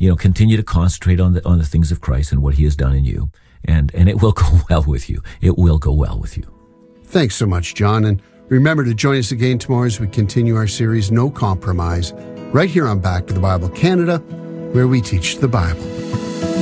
continue to concentrate on the things of Christ and what he has done in you. And it will go well with you. It will go well with you. Thanks so much, John. And remember to join us again tomorrow as we continue our series, No Compromise, right here on Back to the Bible Canada, where we teach the Bible.